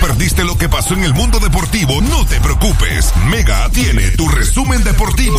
perdiste lo que pasó en el mundo deportivo, no te preocupes. Mega tiene tu resumen deportivo.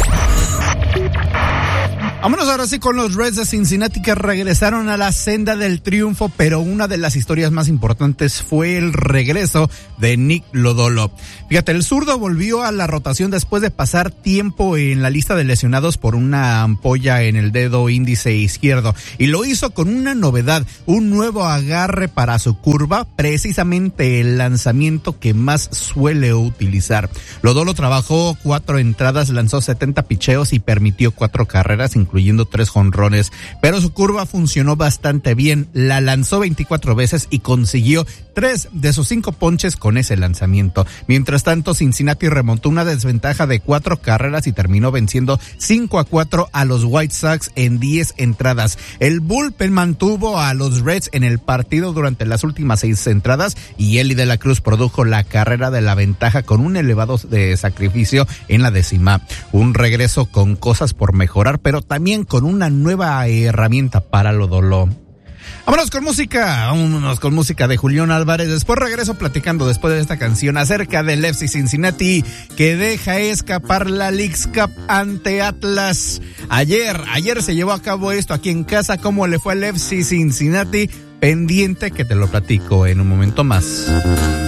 Vámonos ahora sí con los Reds de Cincinnati, que regresaron a la senda del triunfo, pero una de las historias más importantes fue el regreso de Nick Lodolo. Fíjate, el zurdo volvió a la rotación después de pasar tiempo en la lista de lesionados por una ampolla en el dedo índice izquierdo, y lo hizo con una novedad, un nuevo agarre para su curva, precisamente el lanzamiento que más suele utilizar. Lodolo trabajó 4 entradas, lanzó 70 picheos y permitió 4 carreras, incluyendo 3 jonrones, pero su curva funcionó bastante bien, la lanzó 24 veces y consiguió 3 de sus 5 ponches con ese lanzamiento. Mientras tanto, Cincinnati remontó una desventaja de 4 carreras y terminó venciendo 5-4 a los White Sox en 10 entradas. El bullpen mantuvo a los Reds en el partido durante las últimas 6 entradas y Elly de la Cruz produjo la carrera de la ventaja con un elevado de sacrificio en la 10ª. Un regreso con cosas por mejorar, pero también con una nueva herramienta para Lodolo. Vámonos con música de Julián Álvarez. Después regreso platicando después de esta canción acerca del FC Cincinnati, que deja escapar la Leagues Cup ante Atlas. Ayer se llevó a cabo esto aquí en casa. ¿Cómo le fue al FC Cincinnati? Pendiente que te lo platico en un momento más.